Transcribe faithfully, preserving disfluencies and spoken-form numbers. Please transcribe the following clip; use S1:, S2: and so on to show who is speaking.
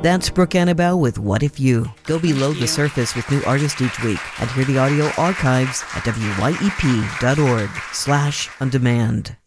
S1: That's Brooke Annabelle with What If You. Go below the surface with new artists each week and hear the audio archives at W Y E P dot org slash on demand.